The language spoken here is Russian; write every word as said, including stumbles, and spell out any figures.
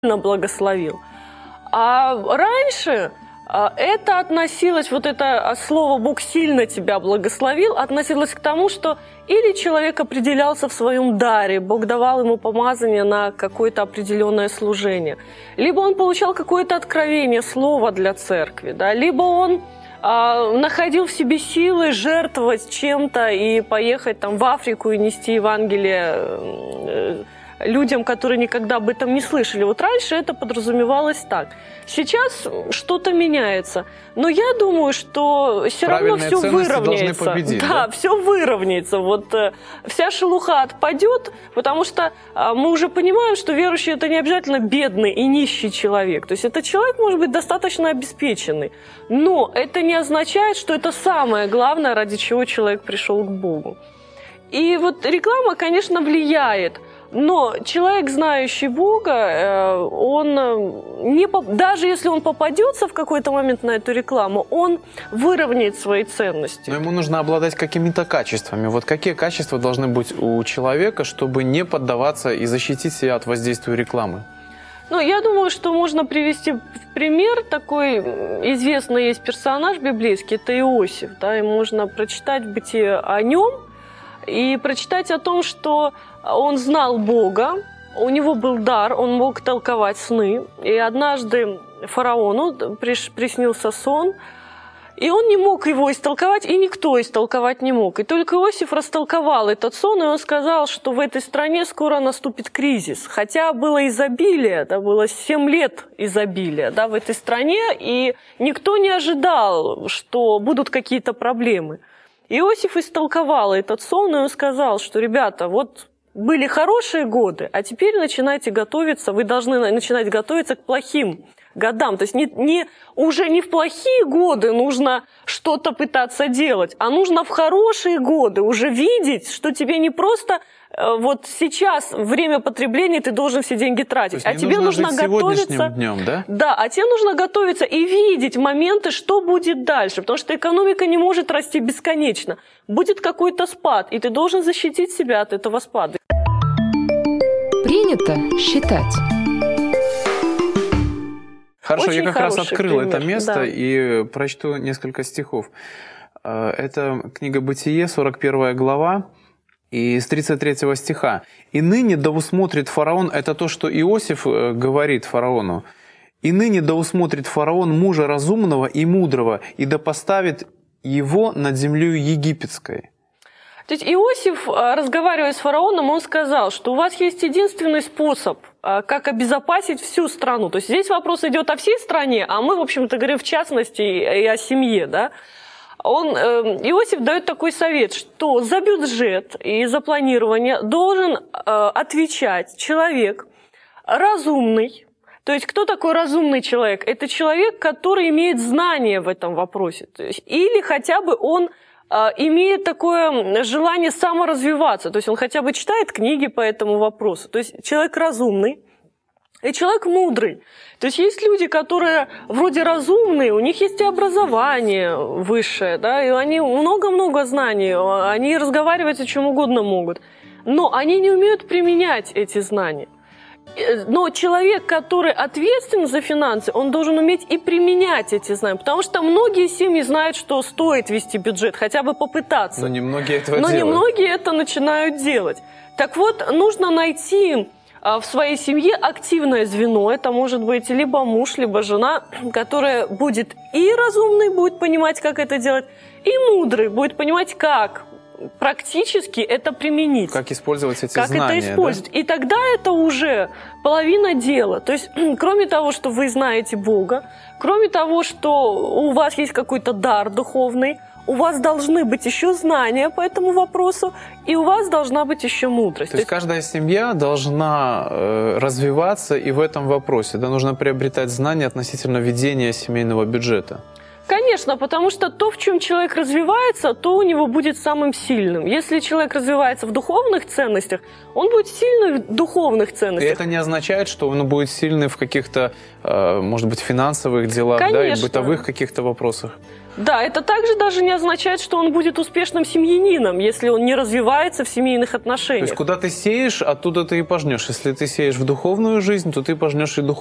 благословил. А раньше это относилось, вот это слово «Бог сильно тебя благословил», относилось к тому, что или человек определялся в своем даре, Бог давал ему помазание на какое-то определенное служение, либо он получал какое-то откровение, слово для церкви, да, либо он а, находил в себе силы жертвовать чем-то и поехать там в Африку и нести Евангелие людям, которые никогда об этом не слышали. Вот раньше это подразумевалось так. Сейчас что-то меняется. Но я думаю, что все равно все выровняется. Победить, да, да, все выровняется. Вот э, вся шелуха отпадет, потому что э, мы уже понимаем, что верующий – это не обязательно бедный и нищий человек. То есть этот человек может быть достаточно обеспеченный. Но это не означает, что это самое главное, ради чего человек пришел к Богу. И вот реклама, конечно, влияет. Но человек, знающий Бога, он не, даже если он попадется в какой-то момент на эту рекламу, он выровняет свои ценности. Но ему нужно обладать какими-то качествами. Вот какие качества должны быть у человека, чтобы не поддаваться и защитить себя от воздействия рекламы? Ну, я думаю, что можно привести в пример. Такой известный есть персонаж библейский, это Иосиф. Да, и можно прочитать в Бытие о нем и прочитать о том, что он знал Бога, у него был дар, он мог толковать сны. И однажды фараону приснился сон, и он не мог его истолковать, и никто истолковать не мог. И только Иосиф растолковал этот сон, и он сказал, что в этой стране скоро наступит кризис. Хотя было изобилие, да, было семь лет изобилия, да, в этой стране, и никто не ожидал, что будут какие-то проблемы. Иосиф истолковал этот сон, и он сказал, что, ребята, вот были хорошие годы, а теперь начинайте готовиться, вы должны начинать готовиться к плохим годам. То есть не, не, уже не в плохие годы нужно что-то пытаться делать, а нужно в хорошие годы уже видеть, что тебе не просто э, вот сейчас время потребления ты должен все деньги тратить, а тебе нужно, нужно готовиться. Днем, да? Да, а тебе нужно готовиться и видеть моменты, что будет дальше, потому что экономика не может расти бесконечно. Будет какой-то спад, и ты должен защитить себя от этого спада. Принято считать. Хорошо, Очень я как раз открыл пример, это место, да. И прочту несколько стихов. Это книга Бытие, сорок первая глава, и с тридцать третьего стиха. «И ныне да усмотрит фараон», это то, что Иосиф говорит фараону, «и ныне да усмотрит фараон мужа разумного и мудрого, и да поставит его над землею египетской». То есть Иосиф, разговаривая с фараоном, он сказал, что у вас есть единственный способ, как обезопасить всю страну. То есть здесь вопрос идет о всей стране, а мы, в общем-то, говорим в частности и о семье. Да? Он, Иосиф дает такой совет, что за бюджет и за планирование должен отвечать человек разумный. То есть кто такой разумный человек? Это человек, который имеет знания в этом вопросе. То есть, или хотя бы он имеет такое желание саморазвиваться, то есть он хотя бы читает книги по этому вопросу. То есть человек разумный и человек мудрый. То есть есть люди, которые вроде разумные, у них есть и образование высшее, да, и они много-много знаний, они разговаривать о чем угодно могут, но они не умеют применять эти знания. Но человек, который ответственен за финансы, он должен уметь и применять эти знания. Потому что многие семьи знают, что стоит вести бюджет, хотя бы попытаться. Но немногие этого Но делают. немногие это начинают делать. Так вот, нужно найти в своей семье активное звено. Это может быть либо муж, либо жена, которая будет и разумный, будет понимать, как это делать, и мудрый, будет понимать, как практически это применить. Как использовать эти как знания. Как это использовать. Да? И тогда это уже половина дела. То есть, кроме того, что вы знаете Бога, кроме того, что у вас есть какой-то дар духовный, у вас должны быть еще знания по этому вопросу, и у вас должна быть еще мудрость. То есть каждая семья должна э, развиваться и в этом вопросе. Да, нужно приобретать знания относительно ведения семейного бюджета. Конечно, потому что то, в чем человек развивается, то у него будет самым сильным. Если человек развивается в духовных ценностях, он будет сильный в духовных ценностях. И это не означает, что он будет сильный в каких-то, может быть, финансовых делах, да, и бытовых каких-то вопросах. Да, это также даже не означает, что он будет успешным семьянином, если он не развивается в семейных отношениях. То есть куда ты сеешь, оттуда ты и пожнешь. Если ты сеешь в духовную жизнь, то ты пожнешь и духовную.